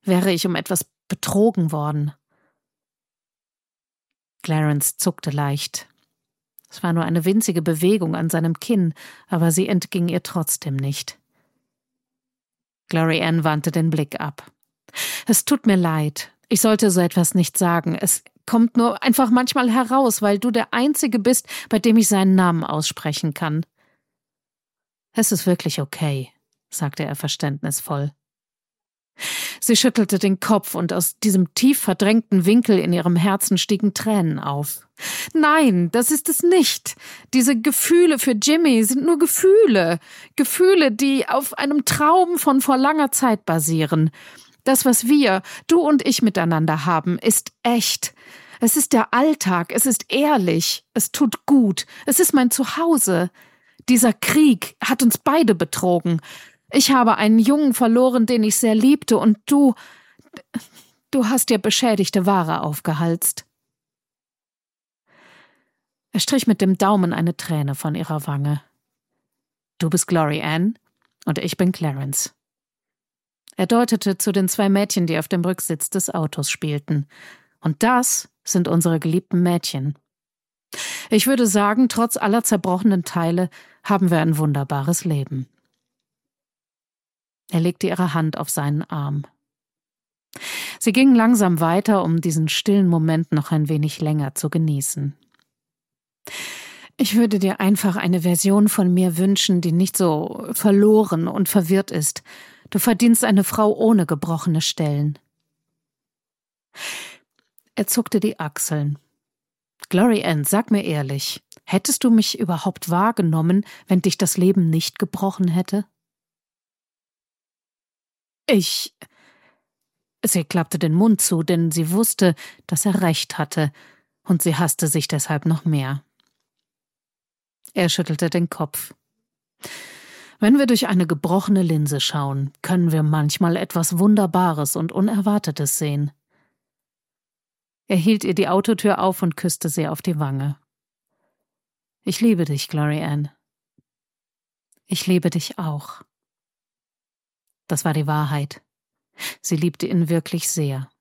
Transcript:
Wäre ich um etwas betrogen worden? Clarence zuckte leicht. Es war nur eine winzige Bewegung an seinem Kinn, aber sie entging ihr trotzdem nicht. Glory Ann wandte den Blick ab. »Es tut mir leid. Ich sollte so etwas nicht sagen. Es kommt nur einfach manchmal heraus, weil du der Einzige bist, bei dem ich seinen Namen aussprechen kann.« »Es ist wirklich okay«, sagte er verständnisvoll. Sie schüttelte den Kopf und aus diesem tief verdrängten Winkel in ihrem Herzen stiegen Tränen auf. »Nein, das ist es nicht. Diese Gefühle für Jimmy sind nur Gefühle. Gefühle, die auf einem Traum von vor langer Zeit basieren. Das, was du und ich miteinander haben, ist echt. Es ist der Alltag, es ist ehrlich, es tut gut, es ist mein Zuhause. Dieser Krieg hat uns beide betrogen. Ich habe einen Jungen verloren, den ich sehr liebte, und du hast dir beschädigte Ware aufgehalst.« Er strich mit dem Daumen eine Träne von ihrer Wange. »Du bist Glory Ann und ich bin Clarence.« Er deutete zu den 2 Mädchen, die auf dem Rücksitz des Autos spielten. »Und das sind unsere geliebten Mädchen. Ich würde sagen, trotz aller zerbrochenen Teile haben wir ein wunderbares Leben.« Er legte ihre Hand auf seinen Arm. Sie gingen langsam weiter, um diesen stillen Moment noch ein wenig länger zu genießen. »Ich würde dir einfach eine Version von mir wünschen, die nicht so verloren und verwirrt ist. Du verdienst eine Frau ohne gebrochene Stellen.« Er zuckte die Achseln. »Glory Ann, sag mir ehrlich, hättest du mich überhaupt wahrgenommen, wenn dich das Leben nicht gebrochen hätte?« Sie klappte den Mund zu, denn sie wusste, dass er recht hatte, und sie hasste sich deshalb noch mehr. Er schüttelte den Kopf. »Wenn wir durch eine gebrochene Linse schauen, können wir manchmal etwas Wunderbares und Unerwartetes sehen.« Er hielt ihr die Autotür auf und küsste sie auf die Wange. »Ich liebe dich, Glory Ann. Ich liebe dich auch.« Das war die Wahrheit. Sie liebte ihn wirklich sehr.